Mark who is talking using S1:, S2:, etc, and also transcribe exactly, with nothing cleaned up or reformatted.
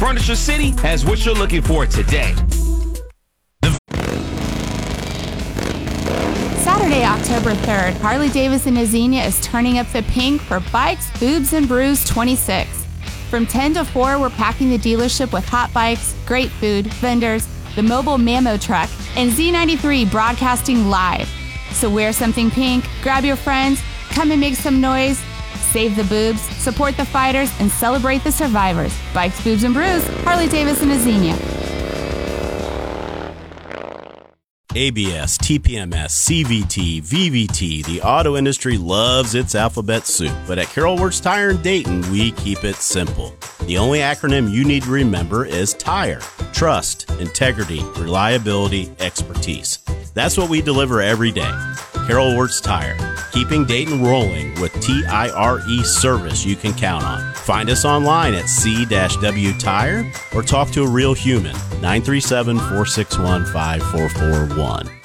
S1: Furniture City has what you're looking for today.
S2: Saturday, October third, Harley-Davidson Azenia is turning up the pink for Bikes, Boobs, and Brews twenty-six. From ten to four, we're packing the dealership with hot bikes, great food, vendors, the mobile Mammo truck, and Z ninety-three broadcasting live. So wear something pink, grab your friends, come and make some noise, save the boobs, support the fighters, and celebrate the survivors. Bikes, Boobs, and Brews, Harley-Davidson Azenia.
S3: A B S, T P M S, C V T, V V T, the auto industry loves its alphabet soup, but at Carol Wirtz Tire in Dayton, we keep it simple. The only acronym you need to remember is TIRE. Trust, integrity, reliability, expertise. That's what we deliver every day. Carol Wirtz Tire, keeping Dayton rolling with T I R E service you can count on. Find us online at C W Tire or talk to a real human, nine three seven, four six one, five four four one.